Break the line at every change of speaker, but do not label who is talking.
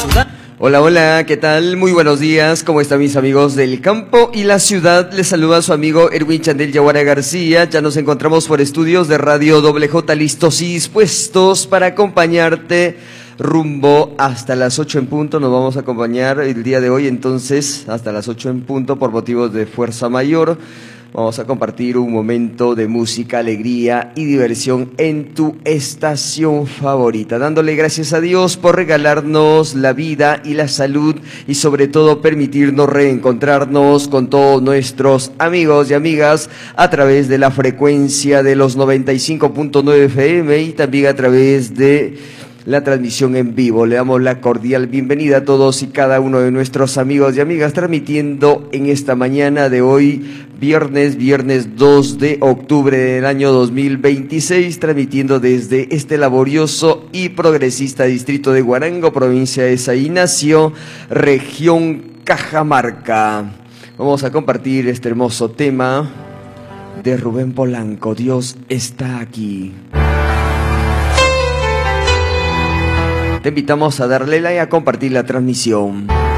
Hola, hola, ¿qué tal? Muy buenos días, ¿cómo están mis amigos del campo y la ciudad? Les saluda su amigo Erwin Chandel Yaguara García. Ya nos encontramos por estudios de Radio WJ, listos y dispuestos para acompañarte rumbo hasta las 8 en punto. Nos vamos a acompañar el día de hoy, entonces, hasta las 8 en punto por motivos de fuerza mayor. Vamos a compartir un momento de música, alegría y diversión en tu estación favorita, dándole gracias a Dios por regalarnos la vida y la salud y sobre todo permitirnos reencontrarnos con todos nuestros amigos y amigas a través de la frecuencia de los 95.9 FM y también a través de la transmisión en vivo. Le damos la cordial bienvenida a todos y cada uno de nuestros amigos y amigas transmitiendo en esta mañana de hoy, viernes 2 de octubre del año 2026, transmitiendo desde este laborioso y progresista distrito de Huarango, provincia de San Ignacio, región Cajamarca. Vamos a compartir este hermoso tema de Rubén Polanco, Dios está aquí. Te invitamos a darle like y a compartir la transmisión.